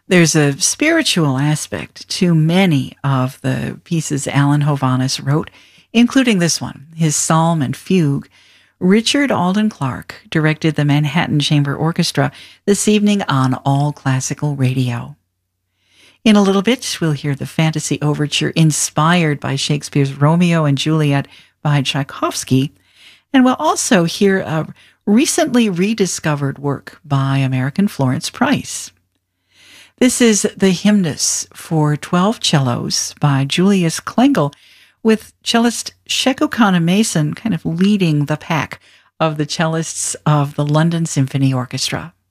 There's a spiritual aspect to many of the pieces Alan Hovhaness wrote, including this one, his Psalm and Fugue. Richard Alden Clark directed the Manhattan Chamber Orchestra this evening on All Classical Radio. In a little bit, we'll hear the Fantasy Overture inspired by Shakespeare's Romeo and Juliet by Tchaikovsky, and we'll also hear a recently rediscovered work by American Florence Price. This is the Hymnus for 12 cellos by Julius Klengel, with cellist Shekukana Mason kind of leading the pack of the cellists of the London Symphony Orchestra.